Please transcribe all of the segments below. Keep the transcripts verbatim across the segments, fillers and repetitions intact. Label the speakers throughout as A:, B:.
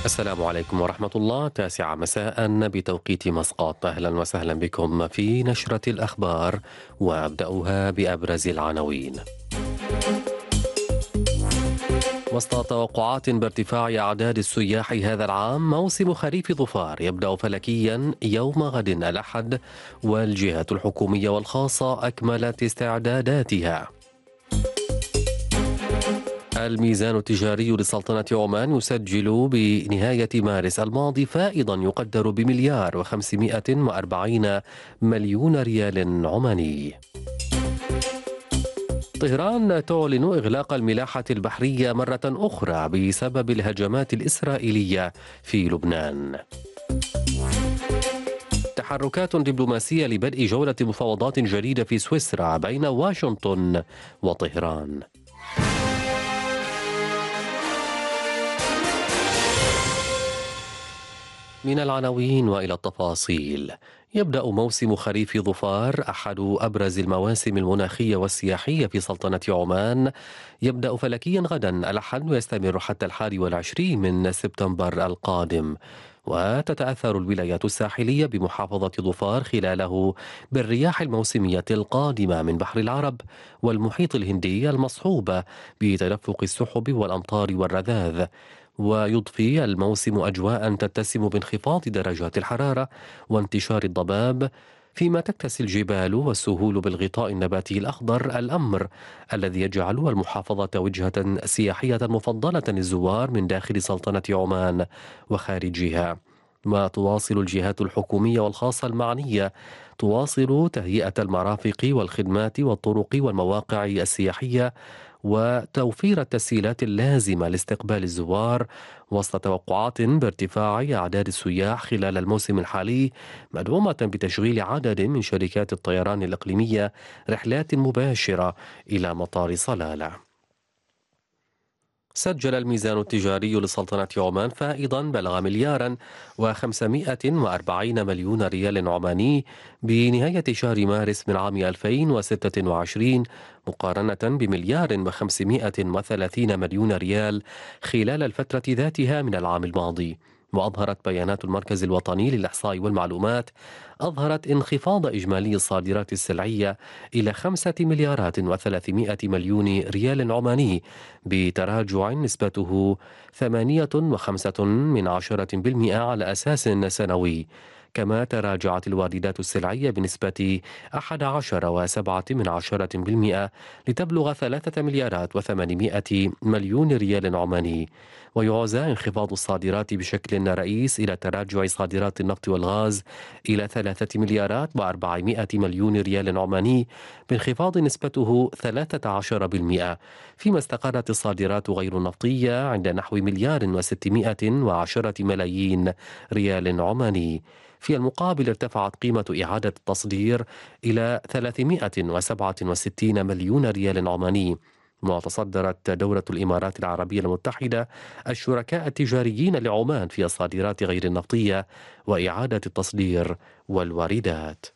A: السلام عليكم ورحمة الله. تاسعة مساء بتوقيت مسقط. أهلا وسهلا بكم في نشرة الأخبار، وأبدأها بأبرز العناوين. وسط توقعات بارتفاع أعداد السياح هذا العام، موسم خريف ظفار يبدأ فلكيا يوم غد الأحد، والجهات الحكومية والخاصة أكملت استعداداتها. الميزان التجاري لسلطنة عمان يسجل بنهاية مارس الماضي فائضا يقدر بمليار وخمسمائة وأربعين مليون ريال عماني. طهران تعلن إغلاق الملاحة البحرية مرة أخرى بسبب الهجمات الإسرائيلية في لبنان. تحركات دبلوماسية لبدء جولة مفاوضات جديدة في سويسرا بين واشنطن وطهران. من العناوين وإلى التفاصيل. يبدأ موسم خريف ظفار، أحد أبرز المواسم المناخية والسياحية في سلطنة عمان، يبدأ فلكيا غدا الأحد ويستمر حتى الحادي والعشرين من سبتمبر القادم. وتتأثر الولايات الساحلية بمحافظة ظفار خلاله بالرياح الموسمية القادمة من بحر العرب والمحيط الهندي المصحوبة بتدفق السحب والأمطار والرذاذ. ويضفي الموسم أجواء تتسم بانخفاض درجات الحرارة وانتشار الضباب، فيما تكتسي الجبال والسهول بالغطاء النباتي الأخضر، الأمر الذي يجعل المحافظة وجهة سياحية مفضلة للزوار من داخل سلطنة عمان وخارجها. ما تواصل الجهات الحكومية والخاصة المعنية تواصل تهيئة المرافق والخدمات والطرق والمواقع السياحية وتوفير التسهيلات اللازمة لاستقبال الزوار، وسط توقعات بارتفاع أعداد السياح خلال الموسم الحالي، مدعومة بتشغيل عدد من شركات الطيران الإقليمية رحلات مباشرة إلى مطار صلالة. سجل الميزان التجاري لسلطنة عمان فائضا بلغ مليارا وخمسمائة وأربعين مليون ريال عماني بنهاية شهر مارس من عام ألفين وستة وعشرين، مقارنة بمليار وخمسمائة وثلاثين مليون ريال خلال الفترة ذاتها من العام الماضي. وأظهرت بيانات المركز الوطني للإحصاء والمعلومات أظهرت انخفاض إجمالي الصادرات السلعية إلى خمسة مليارات وثلاثمائة مليون ريال عماني، بتراجع نسبته ثمانية وخمسة من عشرة بالمئة على أساس سنوي. كما تراجعت الواردات السلعية بنسبة أحد عشر وسبعة من عشرة بالمئة لتبلغ ثلاثة مليارات وثمانمائة مليون ريال عماني. ويعزى انخفاض الصادرات بشكل رئيس إلى تراجع صادرات النفط والغاز إلى ثلاثة مليارات وأربعمائة مليون ريال عماني، بانخفاض نسبته ثلاثة عشر بالمئة، فيما استقرت الصادرات غير النفطية عند نحو مليار وستمائة وعشرة ملايين ريال عماني. في المقابل ارتفعت قيمة إعادة التصدير إلى ثلاثمائة وسبعة وستين مليون ريال عماني. وتصدرت دولة الإمارات العربية المتحدة الشركاء التجاريين لعمان في الصادرات غير النفطية وإعادة التصدير والواردات.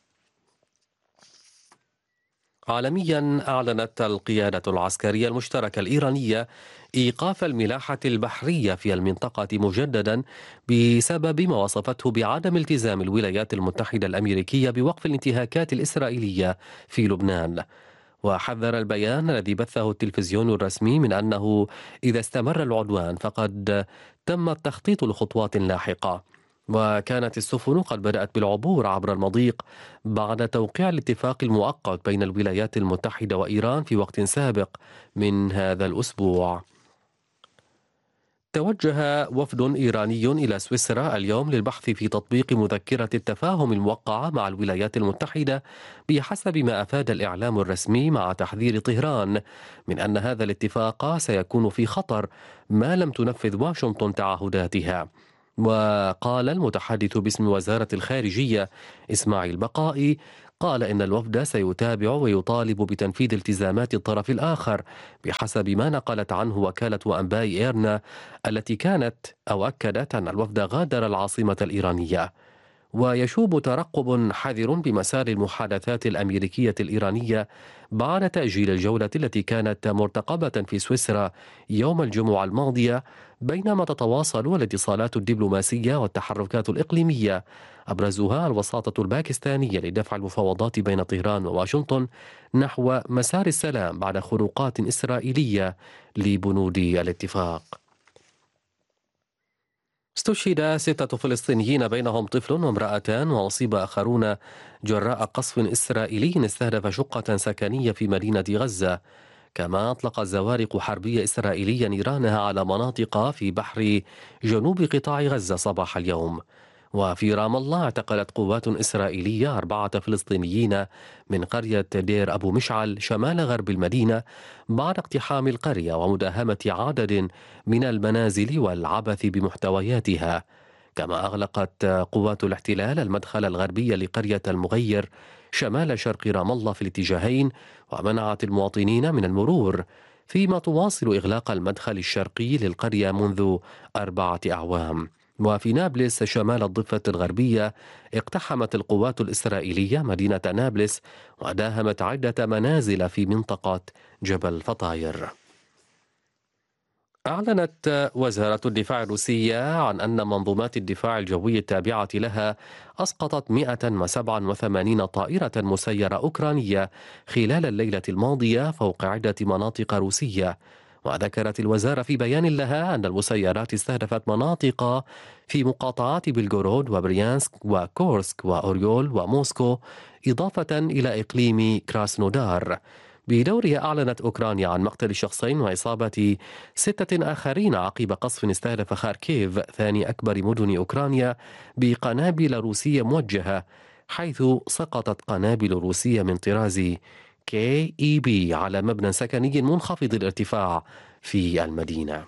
A: عالميا، أعلنت القيادة العسكرية المشتركة الإيرانية إيقاف الملاحة البحرية في المنطقة مجددا بسبب ما وصفته بعدم التزام الولايات المتحدة الأمريكية بوقف الانتهاكات الإسرائيلية في لبنان. وحذر البيان الذي بثه التلفزيون الرسمي من أنه إذا استمر العدوان فقد تم التخطيط لخطوات لاحقة. وكانت السفن قد بدأت بالعبور عبر المضيق بعد توقيع الاتفاق المؤقت بين الولايات المتحدة وإيران في وقت سابق من هذا الأسبوع. توجه وفد إيراني إلى سويسرا اليوم للبحث في تطبيق مذكرة التفاهم الموقعة مع الولايات المتحدة، بحسب ما أفاد الإعلام الرسمي، مع تحذير طهران من أن هذا الاتفاق سيكون في خطر ما لم تنفذ واشنطن تعهداتها. وقال المتحدث باسم وزارة الخارجية إسماعيل بقائي، قال إن الوفد سيتابع ويطالب بتنفيذ التزامات الطرف الآخر بحسب ما نقلت عنه وكالة أنباء إيرنا، التي كانت أو أكدت أن الوفد غادر العاصمة الإيرانية. ويشوب ترقب حذر بمسار المحادثات الأمريكية الإيرانية بعد تأجيل الجولة التي كانت مرتقبة في سويسرا يوم الجمعة الماضية، بينما تتواصل الاتصالات الدبلوماسية والتحركات الإقليمية، أبرزها الوساطة الباكستانية لدفع المفاوضات بين طهران وواشنطن نحو مسار السلام بعد خروقات إسرائيلية لبنود الاتفاق. استشهد ستة فلسطينيين بينهم طفل وامرأتان، وأصيب آخرون جراء قصف إسرائيلي استهدف شقة سكنية في مدينة غزة. كما أطلقت زوارق حربية إسرائيلية نيرانها على مناطق في بحر جنوب قطاع غزة صباح اليوم. وفي رام الله اعتقلت قوات إسرائيلية أربعة فلسطينيين من قرية دير أبو مشعل شمال غرب المدينة بعد اقتحام القرية ومداهمة عدد من المنازل والعبث بمحتوياتها. كما أغلقت قوات الاحتلال المدخل الغربي لقرية المغير شمال شرق رام الله في الاتجاهين، ومنعت المواطنين من المرور، فيما تواصل إغلاق المدخل الشرقي للقرية منذ أربعة أعوام. وفي نابلس شمال الضفة الغربية اقتحمت القوات الإسرائيلية مدينة نابلس وداهمت عدة منازل في منطقة جبل فطاير. أعلنت وزارة الدفاع الروسية عن أن منظومات الدفاع الجوي التابعة لها أسقطت مئة وسبعة وثمانين طائرة مسيرة أوكرانية خلال الليلة الماضية فوق عدة مناطق روسية. وذكرت الوزارة في بيان لها أن المسيرات استهدفت مناطق في مقاطعات بلغورود وبريانسك وكورسك وأوريول وموسكو، إضافة إلى إقليم كراسنودار. بدورها أعلنت أوكرانيا عن مقتل شخصين وإصابة ستة آخرين عقب قصف استهدف خاركيف ثاني أكبر مدن أوكرانيا بقنابل روسية موجهة، حيث سقطت قنابل روسية من طراز كي إي بي على مبنى سكني منخفض الارتفاع في المدينة.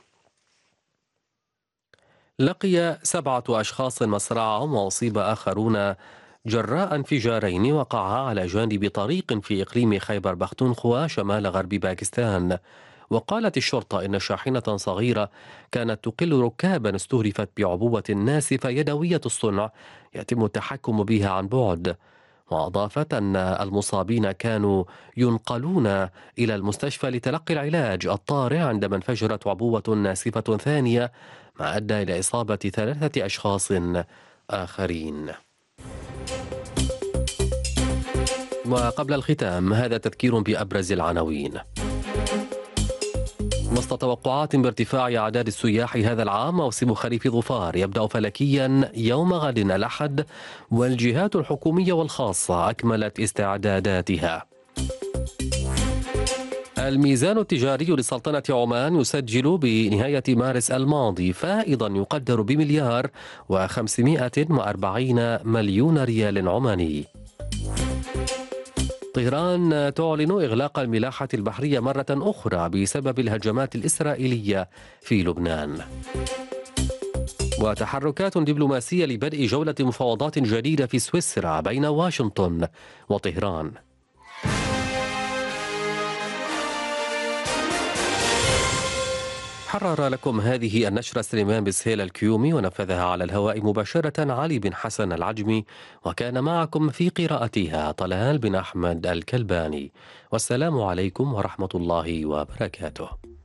A: لقي سبعة أشخاص مصرعهم وأصيب آخرون جراء انفجارين وقعا على جانب طريق في إقليم خيبر بختونخوا شمال غرب باكستان. وقالت الشرطة إن شاحنة صغيرة كانت تقل ركابا استهدفت بعبوة ناسفة يدوية الصنع يتم التحكم بها عن بعد. وأضافت أن المصابين كانوا ينقلون إلى المستشفى لتلقي العلاج الطارئ عندما انفجرت عبوة ناسفة ثانية، ما أدى إلى إصابة ثلاثة أشخاص آخرين. وقبل الختام هذا تذكير بأبرز العناوين. وسط توقعات بارتفاع أعداد السياح هذا العام، موسم خريف ظفار يبدأ فلكيا يوم غد الأحد، والجهات الحكومية والخاصة أكملت استعداداتها. الميزان التجاري لسلطنة عمان يسجل بنهاية مارس الماضي فائضا يقدر بمليار وخمسمائة وأربعين مليون ريال عماني. طهران تعلن إغلاق الملاحة البحرية مرة أخرى بسبب الهجمات الإسرائيلية في لبنان. وتحركات دبلوماسية لبدء جولة مفاوضات جديدة في سويسرا بين واشنطن وطهران. حرر لكم هذه النشرة سليمان بسهيل الكيومي، ونفذها على الهواء مباشرة علي بن حسن العجمي، وكان معكم في قراءتها طلال بن أحمد الكلباني. والسلام عليكم ورحمة الله وبركاته.